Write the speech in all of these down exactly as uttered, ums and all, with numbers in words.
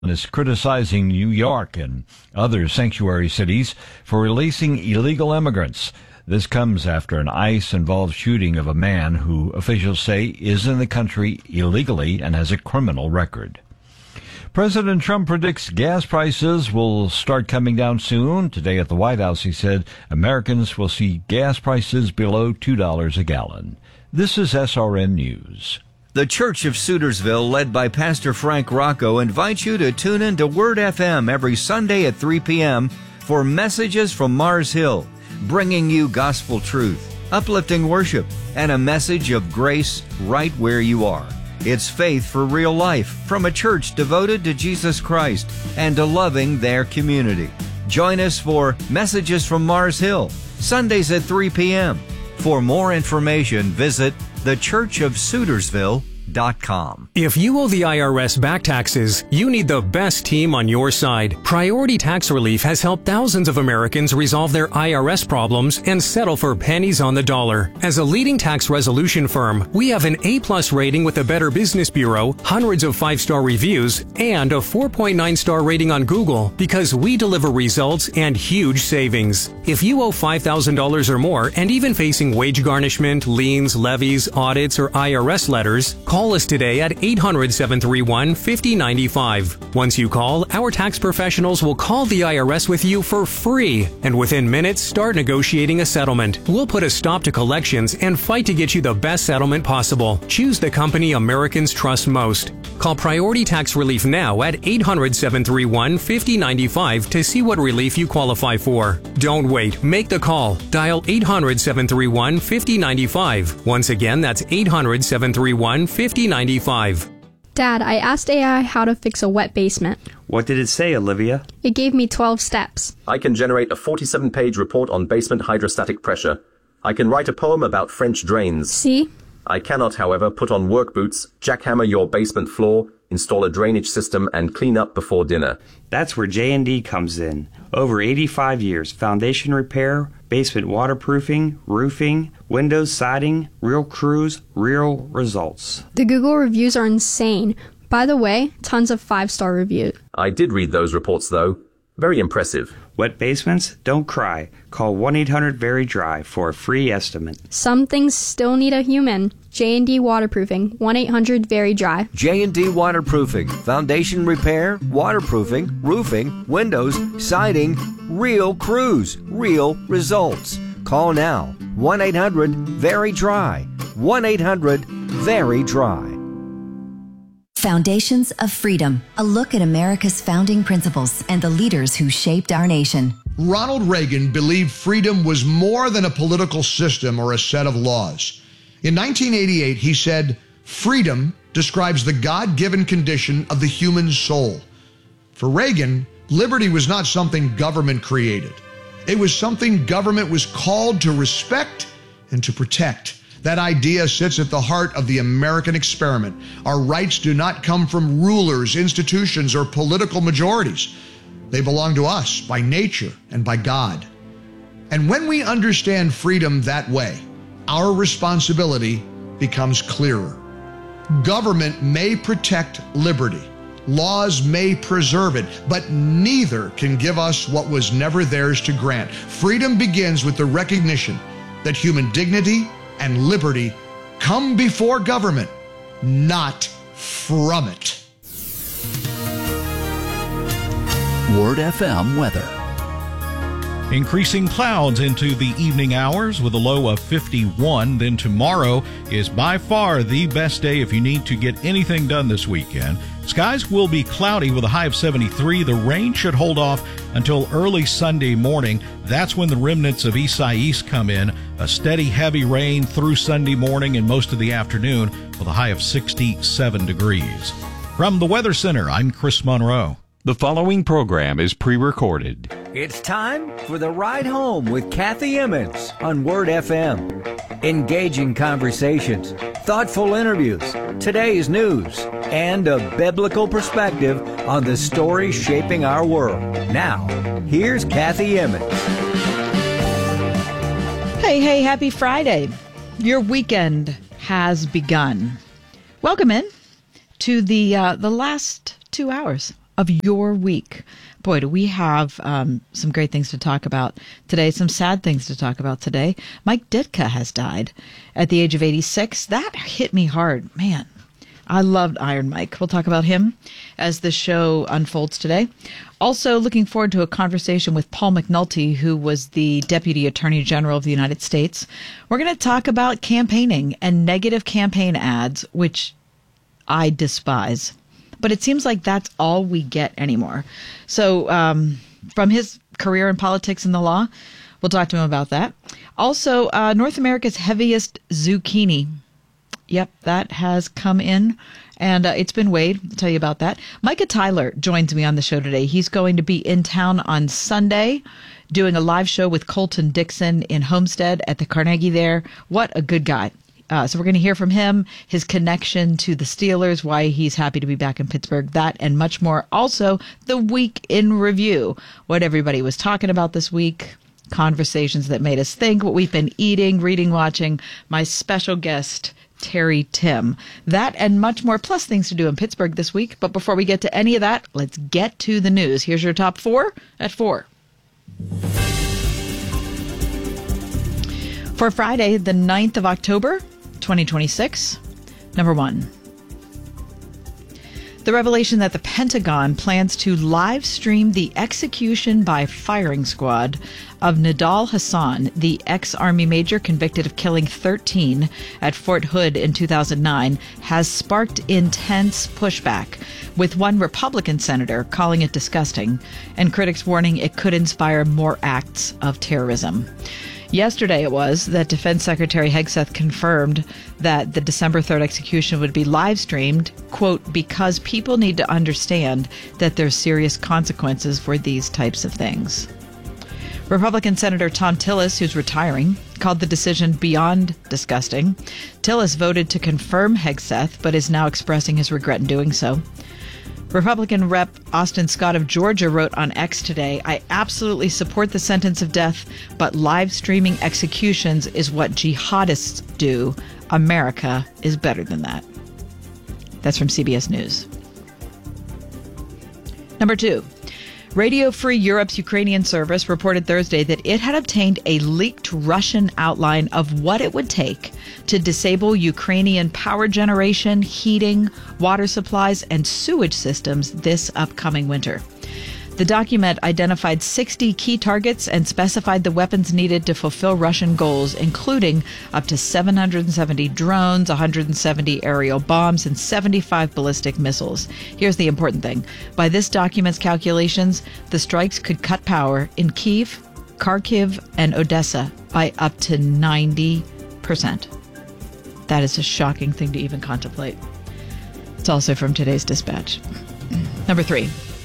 is criticizing New York and other sanctuary cities for releasing illegal immigrants. This comes after an ICE-involved shooting of a man who officials say is in the country illegally and has a criminal record. President Trump predicts gas prices will start coming down soon. Today at the White House, he said Americans will see gas prices below two dollars a gallon. This is S R N News. The Church of Sutersville, led by Pastor Frank Rocco, invites you to tune in to Word F M every Sunday at three p.m. for Messages from Mars Hill, bringing you gospel truth, uplifting worship, and a message of grace right where you are. It's faith for real life from a church devoted to Jesus Christ and to loving their community. Join us for Messages from Mars Hill, Sundays at three p.m. For more information, visit the church of sutersville dot com. If you owe the I R S back taxes, you need the best team on your side. Priority Tax Relief has helped thousands of Americans resolve their I R S problems and settle for pennies on the dollar. As a leading tax resolution firm, we have an A-plus rating with the Better Business Bureau, hundreds of five-star reviews, and a four point nine star rating on Google because we deliver results and huge savings. If you owe five thousand dollars or more and even facing wage garnishment, liens, levies, audits, or I R S letters, call us today at eight hundred, seven three one, five oh nine five. Once you call, our tax professionals will call the I R S with you for free, and within minutes start negotiating a settlement. We'll put a stop to collections and fight to get you the best settlement possible. Choose the company Americans trust most. Call Priority Tax Relief now at eight hundred, seven three one, five oh nine five to see what relief you qualify for. Don't wait. Make the call. Dial eight hundred, seven three one, five oh nine five. Once again, that's eight hundred, seven three one, five oh nine five. Dad, I asked A I how to fix a wet basement. What did it say, Olivia? It gave me twelve steps. I can generate a forty-seven page report on basement hydrostatic pressure. I can write a poem about French drains. See? I cannot, however, put on work boots, jackhammer your basement floor, install a drainage system, and clean up before dinner. That's where J and D comes in. Over eighty-five years, foundation repair, basement waterproofing, roofing, windows, siding, real crews, real results. The Google reviews are insane. By the way, tons of five-star reviews. I did read those reports, though. Very impressive. Wet basements? Don't cry. Call one eight hundred very dry for a free estimate. Some things still need a human. J and D Waterproofing, one eight hundred very dry. J and D Waterproofing, foundation repair, waterproofing, roofing, windows, siding, real crews, real results. Call now, one eight hundred very dry. one eight hundred very dry. Foundations of Freedom, a look at America's founding principles and the leaders who shaped our nation. Ronald Reagan believed freedom was more than a political system or a set of laws. In nineteen eighty-eight, he said, "Freedom describes the God-given condition of the human soul." For Reagan, liberty was not something government created. It was something government was called to respect and to protect. That idea sits at the heart of the American experiment. Our rights do not come from rulers, institutions, or political majorities. They belong to us by nature and by God. And when we understand freedom that way, our responsibility becomes clearer. Government may protect liberty. Laws may preserve it, but neither can give us what was never theirs to grant. Freedom begins with the recognition that human dignity and liberty come before government, not from it. Word F M weather. Increasing clouds into the evening hours with a low of fifty-one. Then tomorrow is by far the best day if you need to get anything done this weekend. Skies will be cloudy with a high of seventy-three. The rain should hold off until early Sunday morning. That's when the remnants of Isaias come in. A steady, heavy rain through Sunday morning and most of the afternoon with a high of sixty-seven degrees. From the Weather Center, I'm Chris Monroe. The following program is pre-recorded. It's time for The Ride Home with Kathy Emmons on Word F M. Engaging conversations, thoughtful interviews, today's news, and a biblical perspective on the stories shaping our world. Now, here's Kathy Emmons. Hey, hey, happy Friday. Your weekend has begun. Welcome in to the uh, the last two hours of your week. Boy, do we have um, some great things to talk about today, some sad things to talk about today. Mike Ditka has died at the age of eighty-six. That hit me hard. Man, I loved Iron Mike. We'll talk about him as the show unfolds today. Also looking forward to a conversation with Paul McNulty, who was the Deputy Attorney General of the United States. We're going to talk about campaigning and negative campaign ads, which I despise. But it seems like that's all we get anymore. So um, from his career in politics and the law, we'll talk to him about that. Also, uh, North America's heaviest zucchini. Yep, that has come in, and uh, it's been weighed. I'll tell you about that. Micah Tyler joins me on the show today. He's going to be in town on Sunday doing a live show with Colton Dixon in Homestead at the Carnegie there. What a good guy. Uh, so we're going to hear from him, his connection to the Steelers, why he's happy to be back in Pittsburgh, that and much more. Also, the week in review, what everybody was talking about this week, conversations that made us think, what we've been eating, reading, watching. My special guest, Terry Tim. That and much more, plus things to do in Pittsburgh this week. But before we get to any of that, let's get to the news. Here's your top four at four. For Friday, the ninth of October, twenty twenty-six, number one. The revelation that the Pentagon plans to live stream the execution by firing squad of Nidal Hasan, the ex-Army major convicted of killing thirteen at Fort Hood in two thousand nine, has sparked intense pushback, with one Republican senator calling it disgusting and critics warning it could inspire more acts of terrorism. Yesterday it was that Defense Secretary Hegseth confirmed that the December third execution would be live streamed, quote, because people need to understand that there's serious consequences for these types of things. Republican Senator Thom Tillis, who's retiring, called the decision beyond disgusting. Tillis voted to confirm Hegseth, but is now expressing his regret in doing so. Republican Rep Austin Scott of Georgia wrote on X today, I absolutely support the sentence of death, but live streaming executions is what jihadists do. America is better than that. That's from C B S News. Number two. Radio Free Europe's Ukrainian service reported Thursday that it had obtained a leaked Russian outline of what it would take to disable Ukrainian power generation, heating, water supplies, and sewage systems this upcoming winter. The document identified sixty key targets and specified the weapons needed to fulfill Russian goals, including up to seven hundred seventy drones, one hundred seventy aerial bombs, and seventy-five ballistic missiles. Here's the important thing. By this document's calculations, the strikes could cut power in Kyiv, Kharkiv, and Odessa by up to ninety percent. That is a shocking thing to even contemplate. It's also from today's Dispatch. Number three.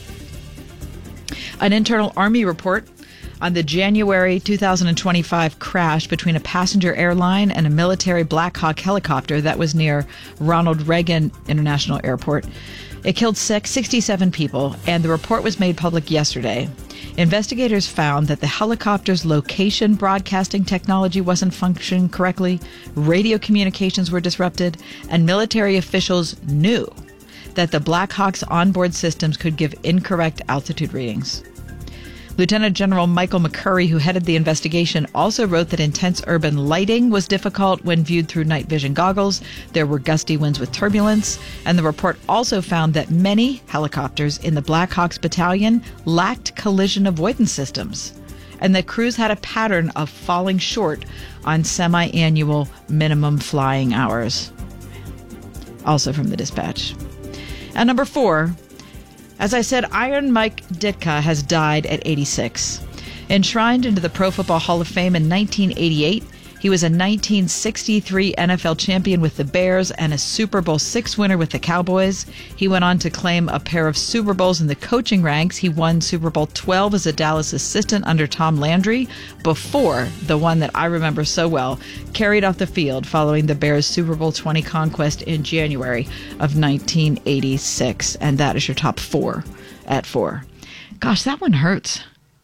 An internal Army report on the January two thousand twenty-five crash between a passenger airline and a military Black Hawk helicopter that was near Ronald Reagan International Airport. It killed sixty-seven people, and the report was made public yesterday. Investigators found that the helicopter's location broadcasting technology wasn't functioning correctly, radio communications were disrupted, and military officials knew that the Black Hawk's onboard systems could give incorrect altitude readings. Lieutenant General Michael McCurry, who headed the investigation, also wrote that intense urban lighting was difficult when viewed through night vision goggles. There were gusty winds with turbulence, and the report also found that many helicopters in the Black Hawks battalion lacked collision avoidance systems, and that crews had a pattern of falling short on semi-annual minimum flying hours. Also from the Dispatch. And number four, as I said, Iron Mike Ditka has died at eighty-six. Enshrined into the Pro Football Hall of Fame in nineteen eighty-eight, he was a nineteen sixty-three N F L champion with the Bears and a Super Bowl six winner with the Cowboys. He went on to claim a pair of Super Bowls in the coaching ranks. He won Super Bowl twelve as a Dallas assistant under Tom Landry before the one that I remember so well carried off the field following the Bears' Super Bowl twenty conquest in January of nineteen eighty-six. And that is your top four at four. Gosh, that one hurts.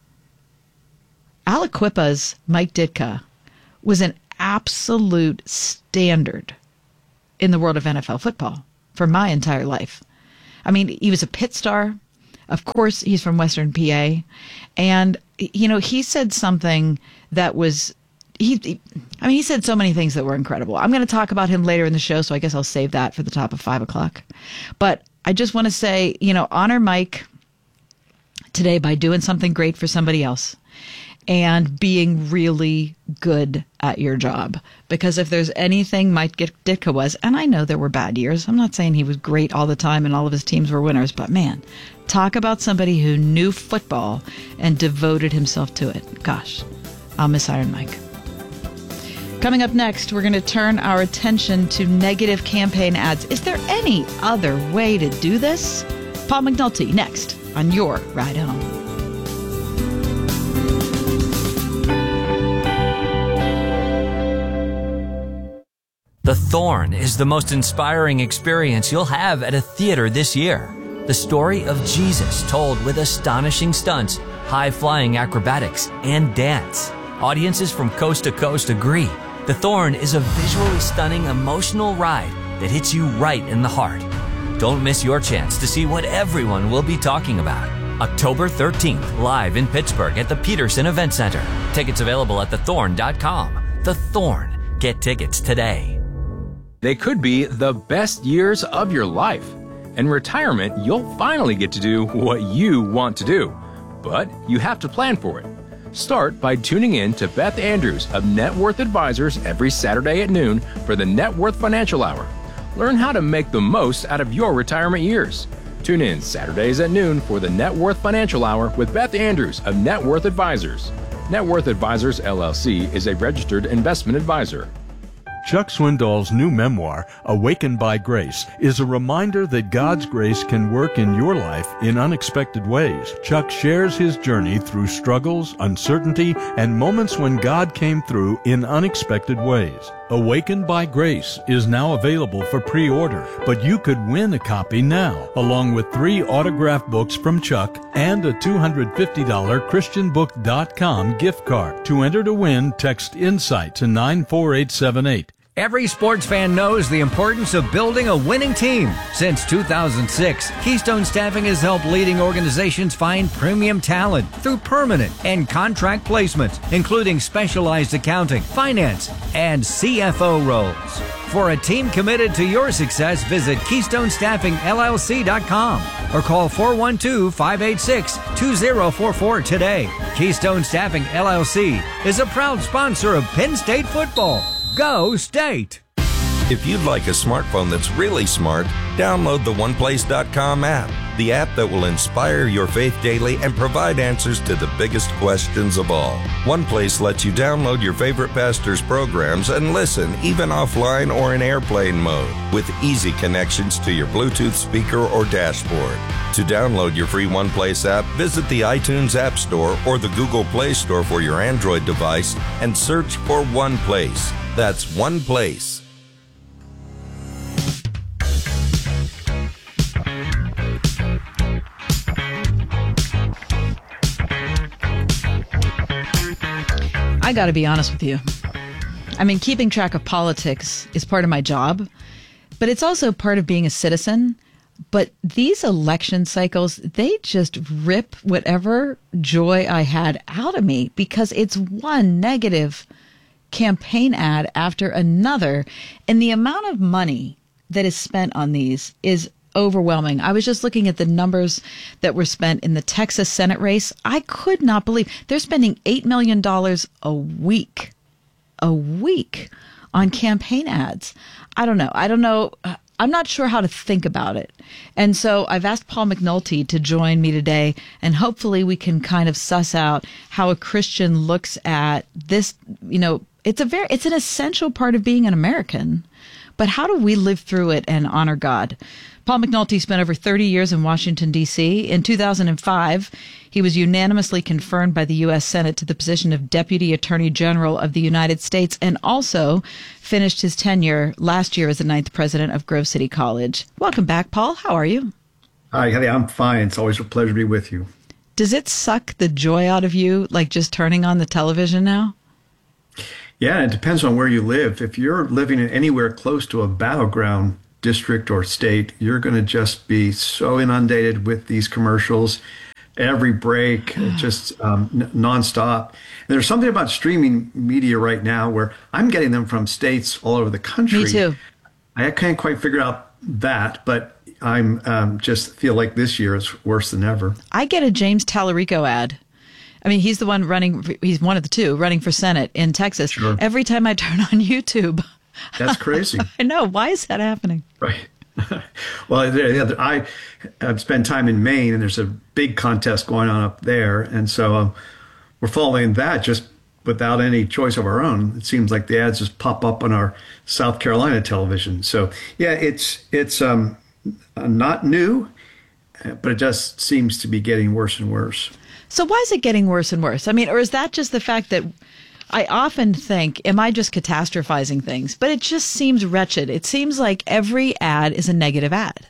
Aliquippa's Mike Ditka was an absolute standard in the world of N F L football for my entire life. I mean, he was a pit star, Of course, he's from Western P A. And, you know, he said something that was, he, I mean, he said so many things that were incredible. I'm going to talk about him later in the show, so I guess I'll save that for the top of five o'clock. But I just want to say, you know, honor Mike today by doing something great for somebody else and being really good at your job. Because if there's anything Mike Ditka was, and I know there were bad years, I'm not saying he was great all the time and all of his teams were winners, but man, talk about somebody who knew football and devoted himself to it. Gosh, I'll miss Iron Mike. Coming up next, we're going to turn our attention to negative campaign ads. Is there any other way to do this? Paul McNulty next on your Ride Home. The Thorn is the most inspiring experience you'll have at a theater this year. The story of Jesus told with astonishing stunts, high-flying acrobatics, and dance. Audiences from coast to coast agree. The Thorn is a visually stunning, emotional ride that hits you right in the heart. Don't miss your chance to see what everyone will be talking about. October thirteenth, live in Pittsburgh at the Peterson Event Center. Tickets available at the thorn dot com. The Thorn. Get tickets today. They could be the best years of your life. In retirement, you'll finally get to do what you want to do. But you have to plan for it. Start by tuning in to Beth Andrews of Net Worth Advisors every Saturday at noon for the Net Worth Financial Hour. Learn how to make the most out of your retirement years. Tune in Saturdays at noon for the Net Worth Financial Hour with Beth Andrews of Net Worth Advisors. Net Worth Advisors, L L C is a registered investment advisor. Chuck Swindoll's new memoir, Awakened by Grace, is a reminder that God's grace can work in your life in unexpected ways. Chuck shares his journey through struggles, uncertainty, and moments when God came through in unexpected ways. Awakened by Grace is now available for pre-order, but you could win a copy now, along with three autographed books from Chuck and a two hundred fifty dollars christian book dot com gift card. To enter to win, text INSIGHT to nine four eight seven eight. Every sports fan knows the importance of building a winning team. Since two thousand six, Keystone Staffing has helped leading organizations find premium talent through permanent and contract placements, including specialized accounting, finance, and C F O roles. For a team committed to your success, visit keystone staffing L L C dot com or call four one two, five eight six, two zero four four today. Keystone Staffing L L C is a proud sponsor of Penn State football. Go State! If you'd like a smartphone that's really smart, download the one place dot com app, the app that will inspire your faith daily and provide answers to the biggest questions of all. OnePlace lets you download your favorite pastor's programs and listen even offline or in airplane mode with easy connections to your Bluetooth speaker or dashboard. To download your free OnePlace app, visit the iTunes App Store or the Google Play Store for your Android device and search for OnePlace. That's OnePlace. I got to be honest with you. I mean, keeping track of politics is part of my job, but it's also part of being a citizen. But these election cycles, they just rip whatever joy I had out of me because it's one negative campaign ad after another. And the amount of money that is spent on these is overwhelming. I was just looking at the numbers that were spent in the Texas Senate race. I could not believe they're spending eight million dollars a week, a week on campaign ads. I don't know. I don't know. I'm not sure how to think about it. And so I've asked Paul McNulty to join me today, and hopefully we can kind of suss out how a Christian looks at this. You know, it's a very, it's an essential part of being an American, but how do we live through it and honor God? Paul McNulty spent over thirty years in Washington, D C In two thousand five, he was unanimously confirmed by the U S Senate to the position of Deputy Attorney General of the United States and also finished his tenure last year as the ninth president of Grove City College. Welcome back, Paul. How are you? Hi, Heather. I'm fine. It's always a pleasure to be with you. Does it suck the joy out of you, like just turning on the television now? Yeah, it depends on where you live. If you're living in anywhere close to a battleground, district or state, you're going to just be so inundated with these commercials. Every break, just um, n- nonstop. And there's something about streaming media right now where I'm getting them from states all over the country. Me too. I can't quite figure out that, but I'm um, just feel like this year is worse than ever. I get a James Tallarico ad. I mean, he's the one running, he's one of the two running for Senate in Texas. Sure. Every time I turn on YouTube. That's crazy. I know. Why is that happening? Right. Well, I I've spent time in Maine, and there's a big contest going on up there, and so um, we're following that just without any choice of our own. It seems like the ads just pop up on our South Carolina television. So yeah, it's it's um, not new, but it just seems to be getting worse and worse. So why is it getting worse and worse? I mean, or is that just the fact that I often think, am I just catastrophizing things? But it just seems wretched. It seems like every ad is a negative ad.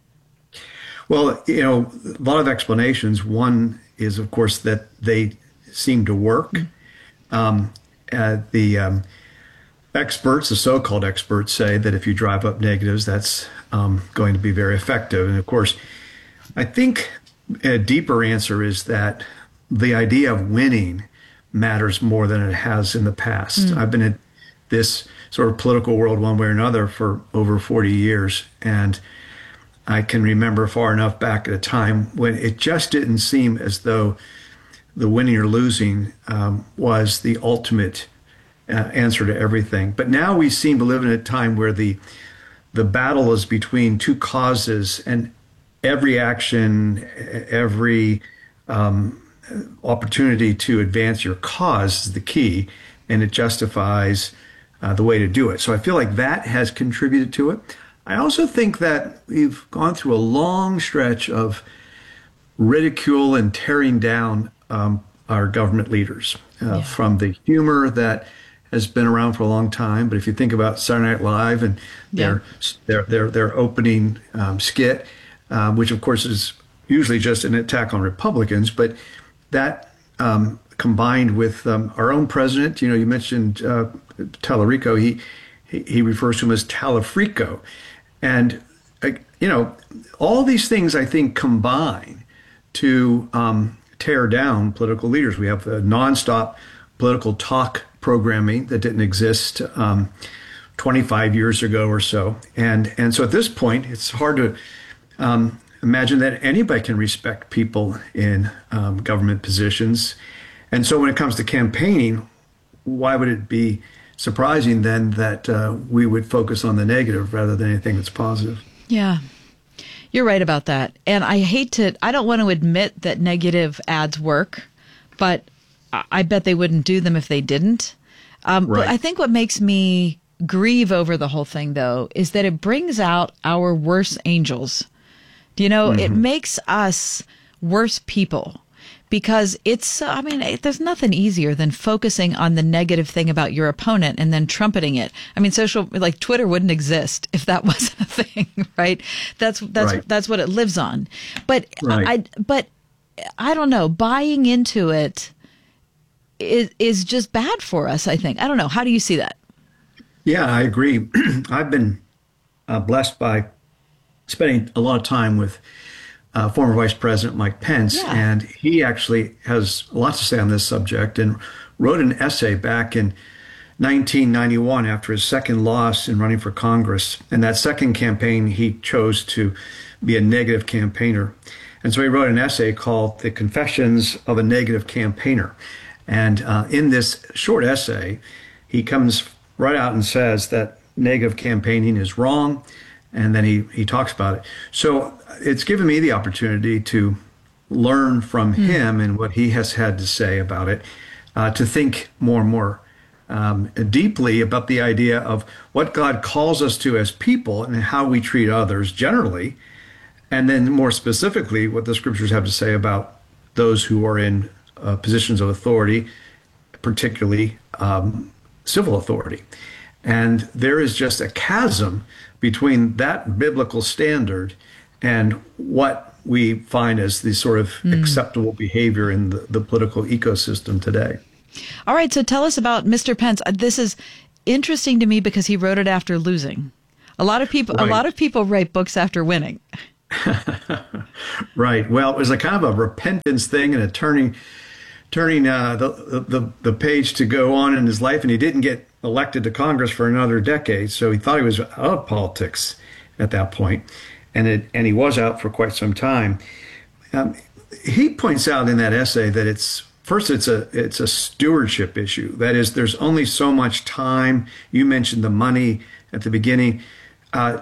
Well, you know, a lot of explanations. One is, of course, that they seem to work. Mm-hmm. Um, uh, the um, experts, the so-called experts, say that if you drive up negatives, that's um, going to be very effective. And of course, I think a deeper answer is that the idea of winning matters more than it has in the past. Mm. I've been in this sort of political world one way or another for over forty years, and I can remember far enough back at a time when it just didn't seem as though the winning or losing um, was the ultimate uh, answer to everything. But now we seem to live in a time where the the battle is between two causes, and every action, every um, opportunity to advance your cause is the key, and it justifies uh, the way to do it. So I feel like that has contributed to it. I also think that we've gone through a long stretch of ridicule and tearing down um, our government leaders, uh, yeah. from the humor that has been around for a long time. But if you think about Saturday Night Live and their yeah. their their, their opening um, skit, uh, which of course is usually just an attack on Republicans, but that um, combined with um, our own president, you know, you mentioned uh, Tallarico, he, he he refers to him as Talafrico. And, uh, you know, all these things, I think, combine to um, tear down political leaders. We have the nonstop political talk programming that didn't exist um, twenty-five years ago or so. And, and so at this point, it's hard to um, imagine that anybody can respect people in um, government positions. And so when it comes to campaigning, why would it be surprising then that uh, we would focus on the negative rather than anything that's positive? Yeah, you're right about that. And I hate to, I don't want to admit that negative ads work, but I bet they wouldn't do them if they didn't. Um, right. But I think what makes me grieve over the whole thing, though, is that it brings out our worst angels. You know, mm-hmm. It makes us worse people. Because it's, I mean, it, there's nothing easier than focusing on the negative thing about your opponent and then trumpeting it. I mean, social, like Twitter wouldn't exist if that wasn't a thing, right? That's that's right. that's what it lives on. But right. I, but I don't know. Buying into it is is just bad for us, I think. I don't know. How do you see that? Yeah, I agree. I've been uh, blessed by spending a lot of time with Uh, former Vice President Mike Pence, yeah. and he actually has lots to say on this subject and wrote an essay back in nineteen ninety-one after his second loss in running for Congress. And that second campaign, he chose to be a negative campaigner. And so he wrote an essay called The Confessions of a Negative Campaigner. And uh, in this short essay, he comes right out and says that negative campaigning is wrong. And then he, he talks about it. So it's given me the opportunity to learn from mm. him and what he has had to say about it, uh, to think more and more um, deeply about the idea of what God calls us to as people and how we treat others generally, and then more specifically what the scriptures have to say about those who are in uh, positions of authority, particularly um, civil authority. And there is just a chasm between that biblical standard and what we find as the sort of mm. acceptable behavior in the, the political ecosystem today. All right, so tell us about Mister Pence. This is interesting to me because he wrote it after losing A lot of people, Right. a lot of people write books after winning. Right. Well, it was a kind of a repentance thing and a turning, turning uh, the, the the page to go on in his life. And he didn't get elected to Congress for another decade, so he thought he was out of politics at that point, and it and he was out for quite some time. Um, he points out in that essay that it's first it's a it's a stewardship issue. That is, there's only so much time. You mentioned the money at the beginning. Uh,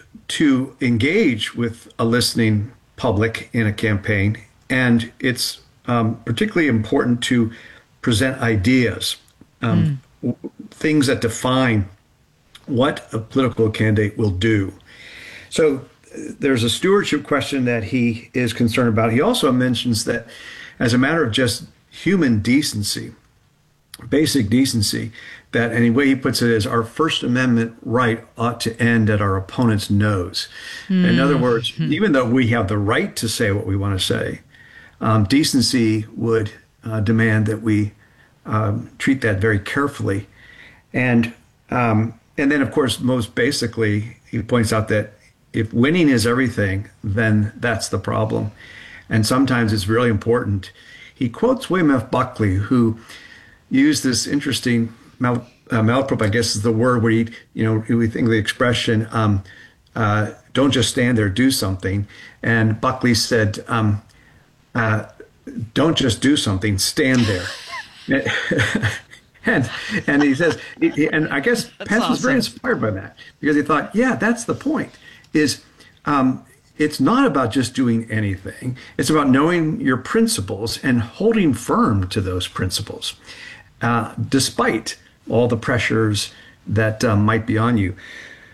to engage with a listening public in a campaign. And it's um, particularly important to present ideas, um, mm. w- things that define what a political candidate will do. So uh, there's a stewardship question that he is concerned about. He also mentions that as a matter of just human decency, basic decency, that, and the way he puts it is, our First Amendment right ought to end at our opponent's nose. Mm. In other words, mm. even though we have the right to say what we want to say, um, decency would uh, demand that we um, treat that very carefully. And um, and then, of course, most basically, he points out that if winning is everything, then that's the problem. And sometimes it's really important. He quotes William F. Buckley, who used this interesting mal, uh, malaprop, I guess is the word, where he, you know, we think of the expression, um, uh, don't just stand there, do something. And Buckley said, um, uh, don't just do something, stand there. and and he says, and I guess that's Pence awesome. was very inspired by that, because he thought, yeah, that's the point, is um, it's not about just doing anything. It's about knowing your principles and holding firm to those principles, uh, despite all the pressures that um, might be on you.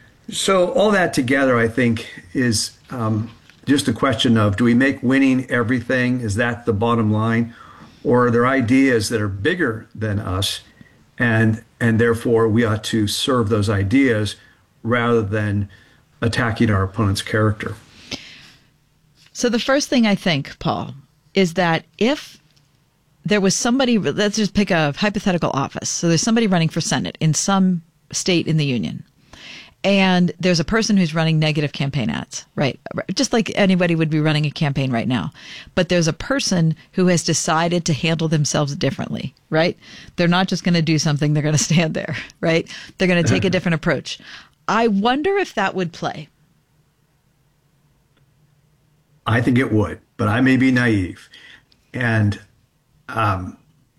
So all that together, I think, is um, just a question of, do we make winning everything? Is that the bottom line? Or are there ideas that are bigger than us, and and therefore we ought to serve those ideas rather than attacking our opponent's character? So the first thing I think, Paul, is that if there was somebody, let's just pick a hypothetical office. So there's somebody running for Senate in some state in the union, and there's a person who's running negative campaign ads, right? Just like anybody would be running a campaign right now. But there's a person who has decided to handle themselves differently, right? They're not just going to do something, they're going to stand there, right? They're going to take a different approach. I wonder if that would play. I think it would, but I may be naive. And, um,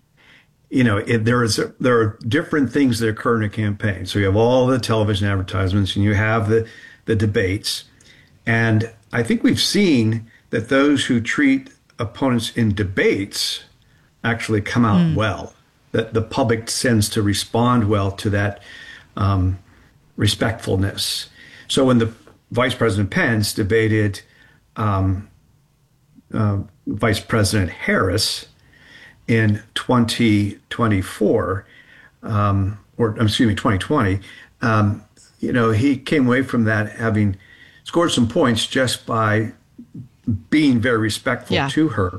you know, it, there is there are different things that occur in a campaign. So you have all the television advertisements, and you have the, the debates. And I think we've seen that those who treat opponents in debates actually come out mm. well, that the public tends to respond well to that um, respectfulness. So when the Vice President Pence debated Um, uh, Vice President Harris in twenty twenty-four, um, or excuse me, twenty twenty, um, you know, he came away from that having scored some points just by being very respectful yeah. to her.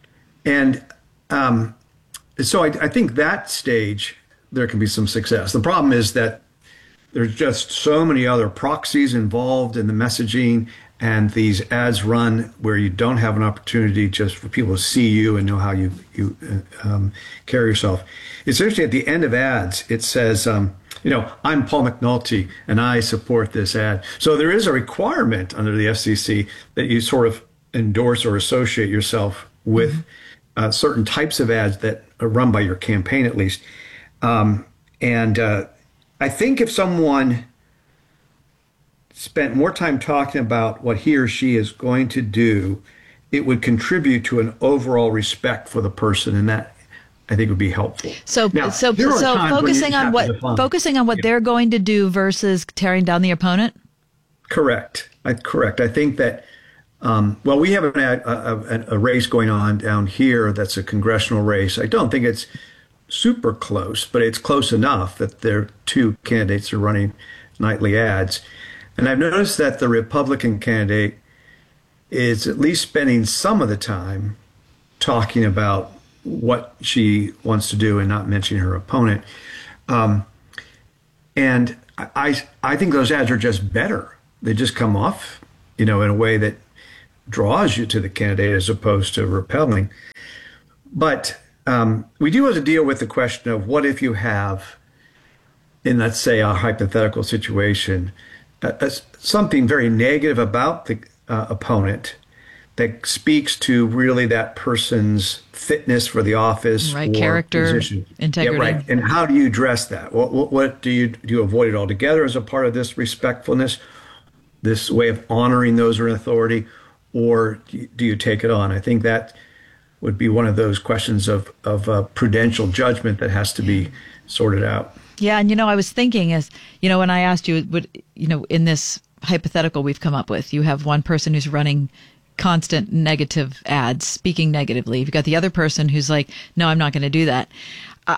And um, so I, I think that stage, there can be some success. The problem is that there's just so many other proxies involved in the messaging, and these ads run where you don't have an opportunity just for people to see you and know how you you uh, um, carry yourself. It's actually at the end of ads, it says, um, you know, I'm Paul McNulty and I support this ad. So there is a requirement under the F C C that you sort of endorse or associate yourself with mm-hmm. uh, certain types of ads that are run by your campaign, at least. Um, and uh, I think if someone spent more time talking about what he or she is going to do, it would contribute to an overall respect for the person, and that I think would be helpful. So, now, so, so focusing on what focusing on what yeah. they're going to do versus tearing down the opponent. Correct. I, correct. I think that. Um, well, we have an, a, a, a race going on down here that's a congressional race. I don't think it's super close, but it's close enough that there are two candidates are running nightly ads. And I've noticed that the Republican candidate is at least spending some of the time talking about what she wants to do and not mentioning her opponent. Um, and I, I think those ads are just better. They just come off, you know, in a way that draws you to the candidate as opposed to repelling. But um, we do have to deal with the question of what if you have, in let's say a hypothetical situation, uh, uh, something very negative about the uh, opponent that speaks to really that person's fitness for the office, right? Or character, position. integrity. Yeah, right. And how do you address that? What, what, what do you do? You avoid it altogether as a part of this respectfulness, this way of honoring those in authority, or do you take it on? I think that would be one of those questions of of uh, prudential judgment that has to be sorted out. Yeah, and you know, I was thinking as you know, when I asked you, would you know, in this hypothetical we've come up with, you have one person who's running constant negative ads, speaking negatively. You've got the other person who's like, no, I'm not going to do that. Uh,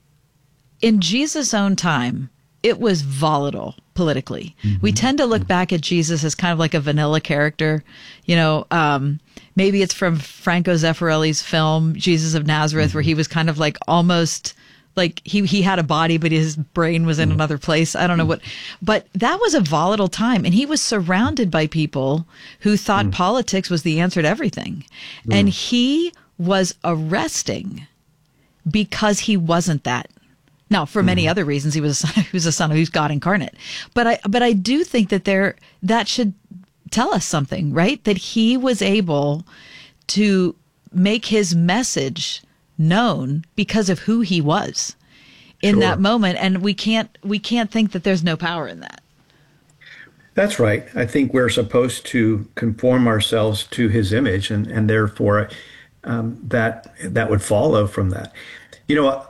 in Jesus' own time, it was volatile politically. Mm-hmm. We tend to look back at Jesus as kind of like a vanilla character. You know, um, maybe it's from Franco Zeffirelli's film, Jesus of Nazareth, mm-hmm. where he was kind of like almost like he, he had a body, but his brain was in mm-hmm. another place. I don't know what, but that was a volatile time. And he was surrounded by people who thought mm-hmm. politics was the answer to everything. Mm-hmm. And he was arresting because he wasn't that. Now, for many mm-hmm. other reasons, he was a son, he was a son who's God incarnate. But I, but I do think that there that should tell us something, right? That he was able to make his message known because of who he was in sure. that moment, and we can't we can't think that there's no power in that. That's right. I think we're supposed to conform ourselves to his image, and and therefore um, that that would follow from that. You know.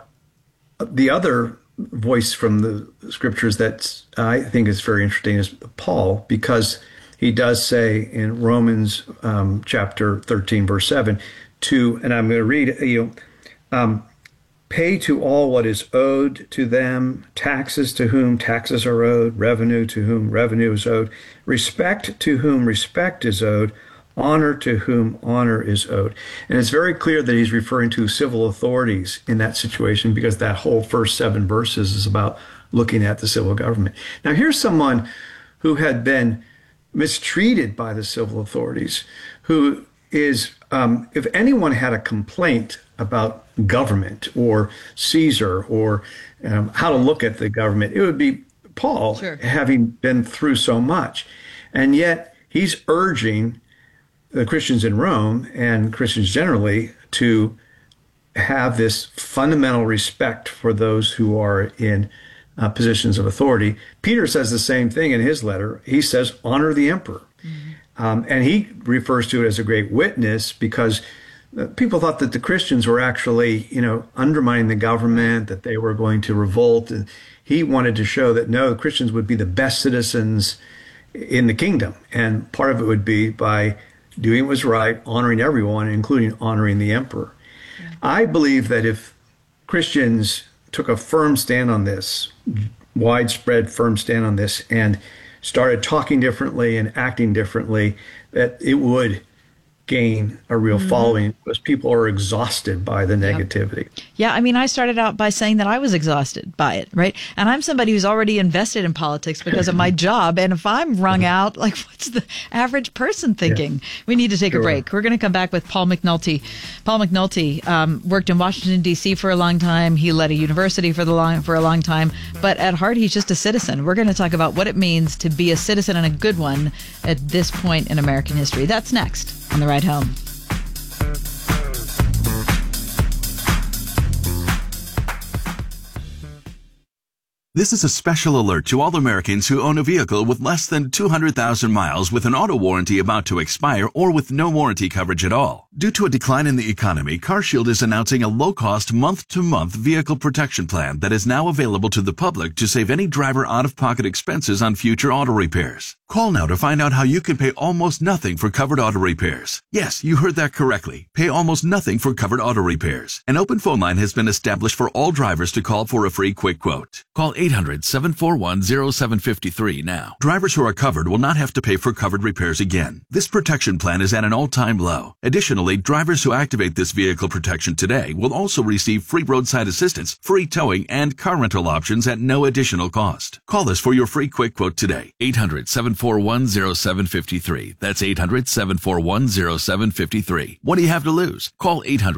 The other voice from the scriptures that I think is very interesting is Paul, because he does say in Romans um, chapter thirteen, verse seven, to, and I'm going to read, you know, um, pay to all what is owed to them, taxes to whom taxes are owed, revenue to whom revenue is owed, respect to whom respect is owed, honor to whom honor is owed. And it's very clear that he's referring to civil authorities in that situation, because that whole first seven verses is about looking at the civil government. Now, here's someone who had been mistreated by the civil authorities, who is, um, if anyone had a complaint about government or Caesar or um, how to look at the government, it would be Paul, sure. having been through so much. And yet he's urging the Christians in Rome and Christians generally to have this fundamental respect for those who are in uh, positions of authority. Peter says the same thing in his letter. He says, honor the emperor. Mm-hmm. Um, and he refers to it as a great witness, because people thought that the Christians were actually, you know, undermining the government, that they were going to revolt. And he wanted to show that, no, the Christians would be the best citizens in the kingdom. And part of it would be by doing what was right, honoring everyone, including honoring the emperor. Yeah. I believe that if Christians took a firm stand on this, widespread firm stand on this, and started talking differently and acting differently, that it would gain a real mm-hmm. following, because people are exhausted by the negativity. Yep. Yeah, I mean, I started out by saying that I was exhausted by it, right? And I'm somebody who's already invested in politics because of my job. And if I'm wrung out, like, what's the average person thinking? Yeah. We need to take sure. a break. We're going to come back with Paul McNulty. Paul McNulty um, worked in Washington, D C for a long time. He led a university for the long for a long time. But at heart, he's just a citizen. We're going to talk about what it means to be a citizen, and a good one, at this point in American history. That's next on The Ride Home. This is a special alert to all Americans who own a vehicle with less than two hundred thousand miles, with an auto warranty about to expire, or with no warranty coverage at all. Due to a decline in the economy, CarShield is announcing a low-cost month-to-month vehicle protection plan that is now available to the public to save any driver out-of-pocket expenses on future auto repairs. Call now to find out how you can pay almost nothing for covered auto repairs. Yes, you heard that correctly. Pay almost nothing for covered auto repairs. An open phone line has been established for all drivers to call for a free quick quote. Call eight hundred, seven four one, zero seven five three now. Drivers who are covered will not have to pay for covered repairs again. This protection plan is at an all-time low. Additionally, drivers who activate this vehicle protection today will also receive free roadside assistance, free towing, and car rental options at no additional cost. Call us for your free quick quote today. eight hundred, seven four one, zero seven five three. That's eight hundred, seven four one, zero seven five three. What do you have to lose? Call eight hundred